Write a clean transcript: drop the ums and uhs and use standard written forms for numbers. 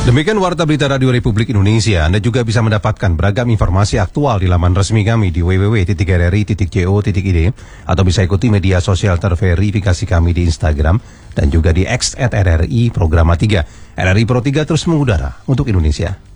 Demikian Warta Berita Radio Republik Indonesia. Anda juga bisa mendapatkan beragam informasi aktual di laman resmi kami di www.rri.co.id atau bisa ikuti media sosial terverifikasi kami di Instagram dan juga di @RRI Programa 3. RRI Pro 3 terus mengudara untuk Indonesia.